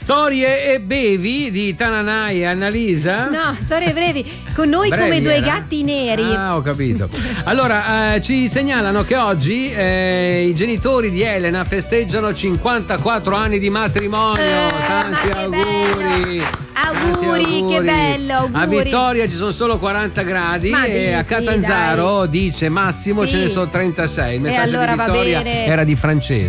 Storie e bevi di Tananai e Annalisa? No, storie brevi. Con noi Brevi come due era? gatti neri. Ah, ho capito. Allora, ci segnalano che oggi i genitori di Elena festeggiano 54 anni di matrimonio. Tanti ma che auguri. Auguri, che bello, auguri. A Vittoria ci sono solo 40 gradi Ma e a sì, Catanzaro dice Massimo Sì. ce ne sono 36. Il messaggio allora di va Vittoria bene. era di Francesco.